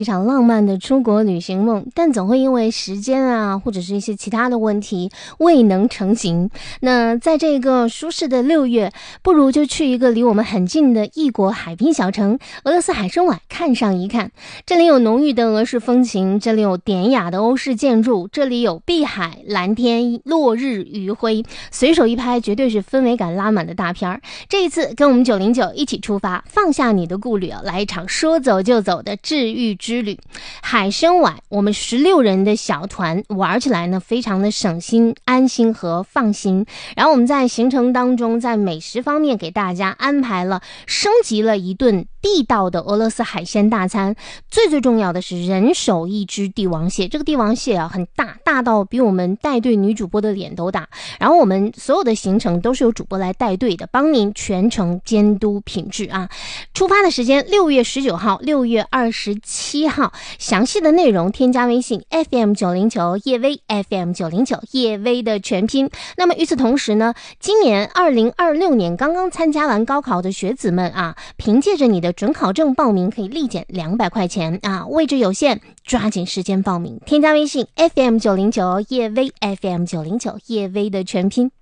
一场浪漫的出国旅行梦，但总会因为时间啊，或者是一些其他的问题未能成行。那在这个舒适的6月，不如就去一个离我们很近的异国海滨小城俄罗斯海参崴看上一看。这里有浓郁的俄式风情，这里有典雅的欧式建筑，这里有碧海、蓝天、落日、余晖，随手一拍绝对是氛围感拉满的大片儿。这一次跟我们909一起出发，放下你的顾虑啊，来一场说走就走的治愈之旅。海参崴，我们16人的小团玩起来呢，非常的省心、安心和放心。然后我们在行程当中，在美食方面给大家安排了升级了一顿地道的俄罗斯海鲜大餐，最重要的是人手一只帝王蟹。这个帝王蟹啊，很大，大到比我们带队女主播的脸都大。然后我们所有的行程都是由主播来带队的，帮您全程监督品质啊。出发的时间6月19号、6月27号，详细的内容添加微信 FM909 叶薇 FM909 叶薇的全拼。那么与此同时呢，今年2026年刚刚参加完高考的学子们啊，凭借着你的准考证报名可以立减200块钱啊，位置有限，抓紧时间报名。添加微信 FM909 叶薇 FM909 叶薇的全拼。